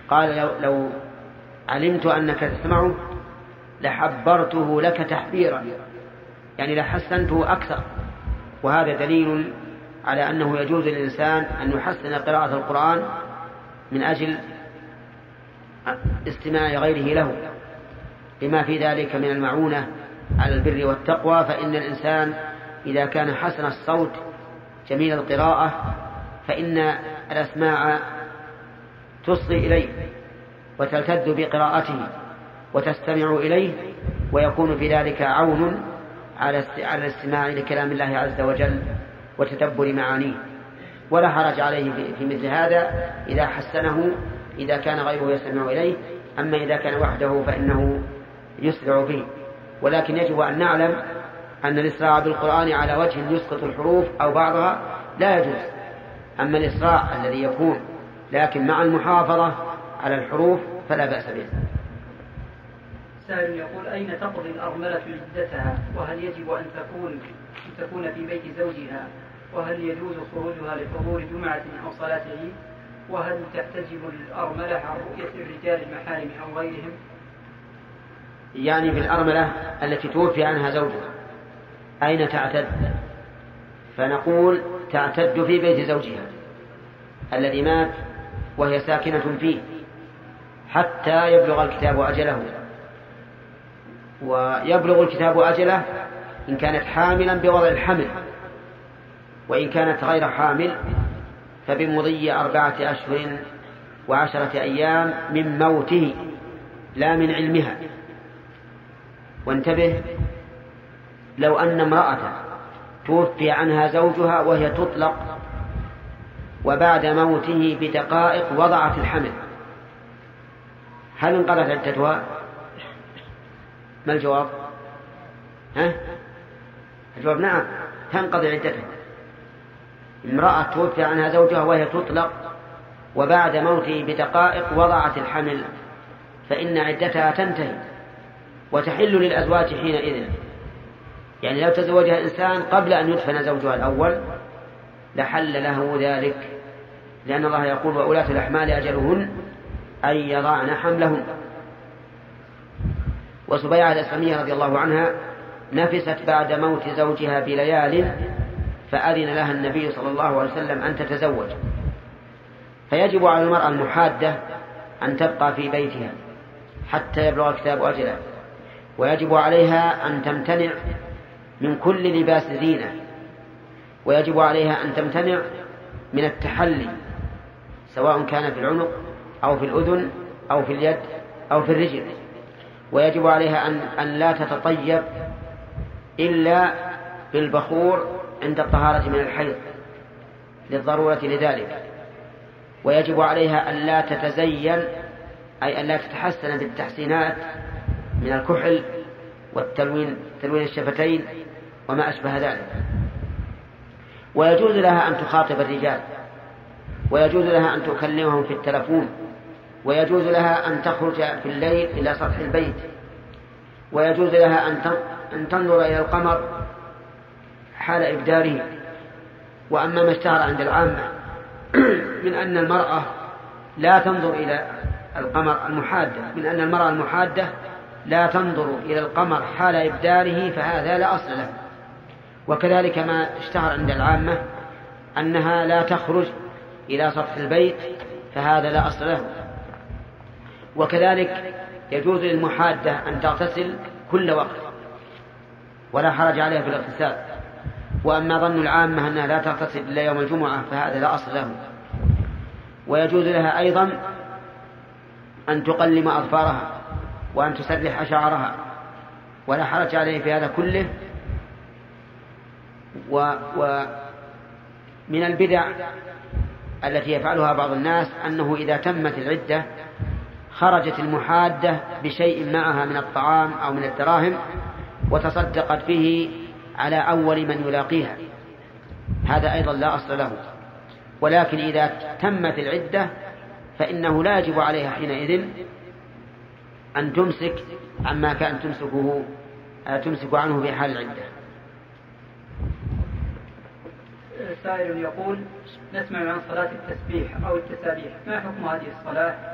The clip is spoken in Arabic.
قال لو علمت أنك تسمعه لحبرته لك تحبيرا، يعني لحسنته أكثر. وهذا دليل على أنه يجوز للإنسان أن يحسن قراءة القرآن من أجل استماع غيره له، لما في ذلك من المعونة على البر والتقوى. فإن الإنسان إذا كان حسن الصوت جميل القراءة فإن الأسماع تصغي إليه وتلتذ بقراءته وتستمع إليه، ويكون في ذلك عون على الاستماع لكلام الله عز وجل وتدبر معانيه. ولا حرج عليه في مثل هذا إذا حسنه إذا كان غيره يستمع إليه. أما إذا كان وحده فإنه يسرع به. ولكن يجب أن نعلم أن الإسراع بالقرآن على وجه يسقط الحروف أو بعضها لا يجوز. أما الإسراع الذي يكون لكن مع المحافظة على الحروف فلا بأس به. سائل يقول: أين تقضي الأرملة عدتها؟ وهل يجب أن تكون في بيت زوجها؟ وهل يجوز خروجها لحضور جمعة أو صلاة عيد؟ وهل تحتجب الأرملة عن رؤية الرجال المحارم أو غيرهم؟ يعني بالأرملة التي توفي عنها زوجها أين تعتد؟ فنقول تعتد في بيت زوجها الذي مات وهي ساكنة فيه حتى يبلغ الكتاب أجله. ويبلغ الكتاب أجله إن كانت حاملا بوضع الحمل، وإن كانت غير حامل فبمضي 4 أشهر و10 أيام من موته لا من علمها. وانتبه، لو أن امرأة توفي عنها زوجها وهي تطلق وبعد موته بدقائق وضعت الحمل، هل انقضت عدتها؟ ما الجواب؟ الجواب نعم، تنقضي عدتها. امرأة توفي عنها زوجها وهي تطلق وبعد موته بدقائق وضعت الحمل فإن عدتها تنتهي وتحل للأزواج حينئذ. يعني لو تزوجها إنسان قبل أن يدفن زوجها الأول لحل له ذلك، لأن الله يقول: وأولاة الأحمال أجلهن أن يضعن حملهن. وسبيعة الأسلمية رضي الله عنها نفست بعد موت زوجها بليال فأذن لها النبي صلى الله عليه وسلم أن تتزوج. فيجب على المرأة المحادة أن تبقى في بيتها حتى يبلغ الكتاب أجله، ويجب عليها أن تمتنع من كل لباس زينة، ويجب عليها أن تمتنع من التحلي سواء كان في العنق أو في الأذن أو في اليد أو في الرجل. ويجب عليها أن لا تتطيب إلا بالبخور عند الطهارة من الحيض للضرورة لذلك. ويجب عليها أن لا تتزين، أي أن لا تتحسن بالتحسينات من الكحل والتلوين الشفتين وما أشبه ذلك. ويجوز لها أن تخاطب الرجال، ويجوز لها أن تكلمهم في التلفون، ويجوز لها أن تخرج في الليل إلى سطح البيت، ويجوز لها أن تنظر إلى القمر حال إبداره. وأما ما اشتهر عند العامة من أن المرأة لا تنظر إلى القمر المحادة، من أن المرأة المحادة لا تنظر إلى القمر حال إبداره، فهذا لا أصل له. وكذلك ما اشتهر عند العامة أنها لا تخرج إلى سطح البيت، فهذا لا أصل له. وكذلك يجوز للمحادة أن تغتسل كل وقت ولا حرج عليها في الاغتسال. وأما ظن العامة أنها لا تغتسل إلا يوم الجمعة فهذا لا أصل له. ويجوز لها أيضا أن تقلم أظفارها وأن تسرح شعرها ولا حرج عليه في هذا كله. ومن البدع التي يفعلها بعض الناس أنه إذا تمت العدة خرجت المحادة بشيء معها من الطعام أو من الدراهم وتصدقت به على أول من يلاقيها، هذا أيضا لا أصل له. ولكن إذا تمت العدة فإنه لا يجب عليها حينئذ أن تمسك عما كان تمسك عنه في حال العدة. سائل يقول: نسمع عن صلاة التسبيح أو التسابيح، ما حكم هذه الصلاة؟